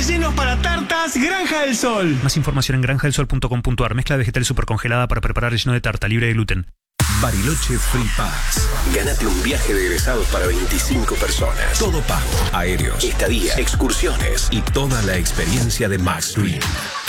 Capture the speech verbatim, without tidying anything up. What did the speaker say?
rellenos para tartas Granja del Sol. Más información en granja del sol punto com punto a r. Mezcla vegetal supercongelada para preparar relleno de tarta libre de gluten. Bariloche Free Pass. Gánate un viaje de egresados para veinticinco personas. Todo pago. Aéreos, estadía, excursiones y toda la experiencia de Max Dream.